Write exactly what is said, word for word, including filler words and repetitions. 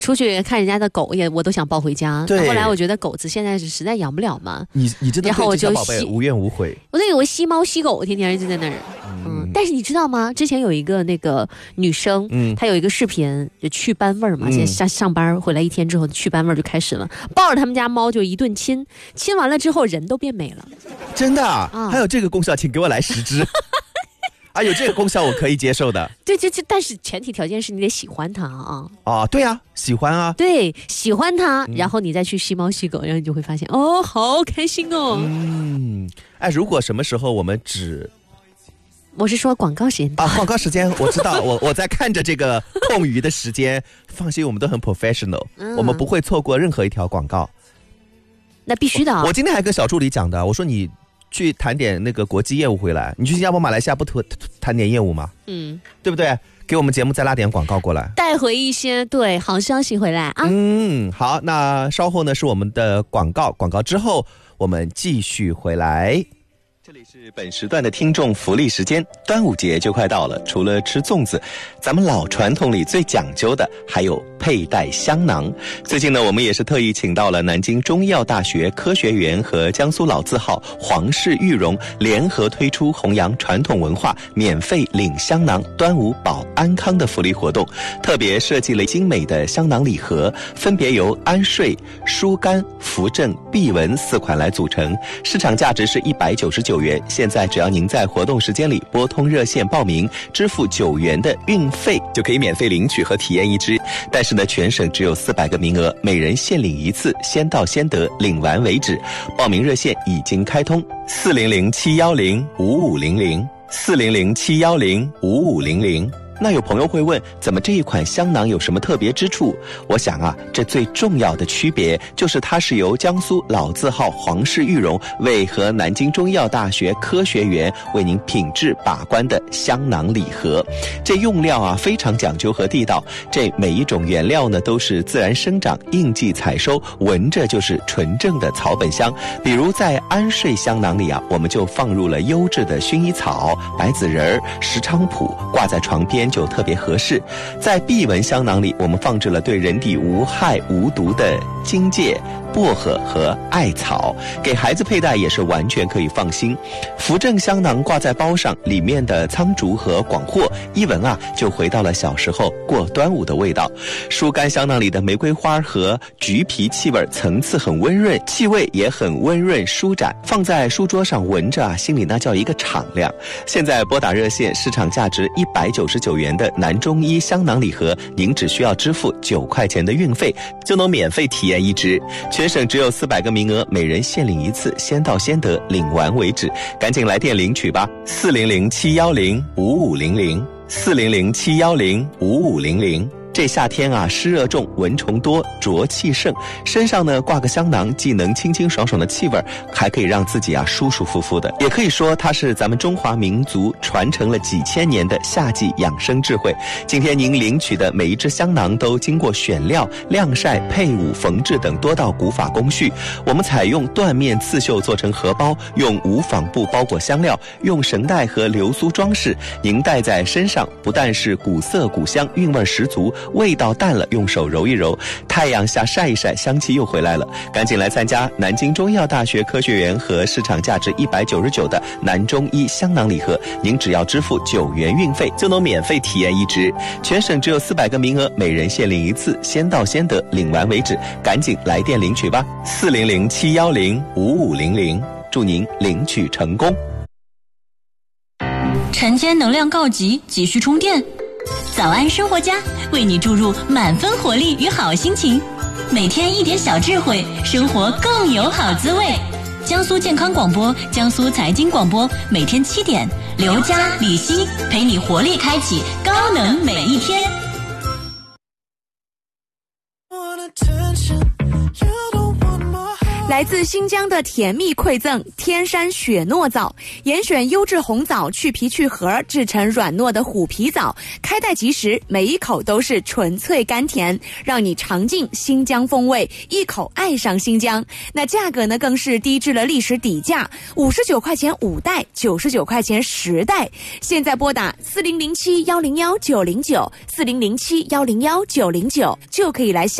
出去看人家的狗也我都想抱回家。 对， 后来我觉得狗子现在是实在养不了嘛。 你你真的对这小宝贝无怨无悔。 我就以为吸猫吸狗，天天就在那儿。嗯，但是你知道吗？之前有一个那个女生，嗯，她有一个视频，就去斑味儿嘛，现在上上班回来一天之后，去斑味儿就开始了，抱着他们家猫就一顿亲，亲完了之后人都变美了。 真的啊？啊还有这个功效，请给我来十只。啊，有这个功效我可以接受的。 对，这这，但是前提条件是你得喜欢它啊。 啊，对啊，喜欢啊。 对，喜欢它，然后你再去吸猫吸狗，然后你就会发现，哦，好开心哦。 嗯，哎，如果什么时候我们只， 我是说广告时间啊，广告时间，我知道，我我在看着这个空余的时间，放心，我们都很 professional，嗯，我们不会错过任何一条广告。 那必须的啊。 我, 我今天还跟小助理讲的，我说你去谈点那个国际业务回来，你去新加坡、马来西亚不谈点业务吗？嗯，对不对？给我们节目再拉点广告过来， 带回一些对好消息回来啊。 嗯，好，那稍后呢是我们的广告，广告之后我们继续回来。这里是本时段的听众福利时间，端午节就快到了，除了吃粽子，咱们老传统里最讲究的还有佩戴香囊。最近呢，我们也是特意请到了南京中医药大学科学园和江苏老字号皇氏玉荣联合推出弘扬传统文化、免费领香囊、端午保安康的福利活动，特别设计了精美的香囊礼盒，分别由安睡、疏肝、扶正、避蚊四款来组成，市场价值是一百九十九元。现在只要您在活动时间里拨通热线报名，支付九元的运费，就可以免费领取和体验一支。但是呢，全省只有四百个名额，每人限领一次，先到先得，领完为止。报名热线已经开通，四零零七幺零五五零零，四零零七幺零五五零零。那有朋友会问，怎么这一款香囊有什么特别之处？我想啊，这最重要的区别就是它是由江苏老字号皇氏玉荣为和南京中医药大学科学园为您品质把关的香囊礼盒。这用料啊非常讲究和地道，这每一种原料呢都是自然生长、应季采收，闻着就是纯正的草本香。比如在安睡香囊里啊，我们就放入了优质的薰衣草、白子仁、石菖蒲，挂在床边就特别合适。在避蚊香囊里，我们放置了对人体无害无毒的荆芥、薄荷和艾草，给孩子佩戴也是完全可以放心。扶正香囊挂在包上，里面的苍竹和广藿一闻啊，就回到了小时候过端午的味道。疏肝香囊里的玫瑰花和橘皮气味层次很温润，气味也很温润舒展，放在书桌上闻着啊，心里那叫一个敞亮。现在拨打热线，市场价值一百九十九元的南中医香囊礼盒，您只需要支付九块钱的运费，就能免费体验一支。全省只有四百个名额，每人限领一次，先到先得，领完为止。赶紧来电领取吧，四零零七幺零五五零零，四零零七幺零五五零零。这夏天啊，湿热重，蚊虫多，浊气盛，身上呢挂个香囊，既能清清爽爽的气味，还可以让自己啊舒舒服服的。也可以说，它是咱们中华民族传承了几千年的夏季养生智慧。今天您领取的每一支香囊都经过选料、晾晒、配伍、缝制等多道古法工序。我们采用缎面刺绣做成荷包，用无纺布包裹香料，用绳带和流苏装饰。您戴在身上，不但是古色古香，韵味十足。味道淡了，用手揉一揉，太阳下晒一晒，香气又回来了。赶紧来参加南京中医药大学科学园和市场价值一百九十九的南中医香囊礼盒，您只要支付九元运费，就能免费体验一支。全省只有四百个名额，每人限领一次，先到先得，领完为止。赶紧来电领取吧，四零零七幺零五五零零，祝您领取成功。 晨间能量告急，急需充电。早安生活家为你注入满分活力与好心情，每天一点小智慧，生活更有好滋味。江苏健康广播、江苏财经广播，每天七点，刘佳、李希陪你活力开启高能每一天。 来自新疆的甜蜜馈赠天山雪糯枣，严选优质红枣，去皮去核，制成软糯的虎皮枣，开袋即食，每一口都是纯粹甘甜，让你尝尽新疆风味，一口爱上新疆。那价格呢，更是低至了历史底价，五十九块钱五袋，九十九块钱十袋。现在拨打四零零七幺零幺九零九，四零零七幺零幺九零九就可以来享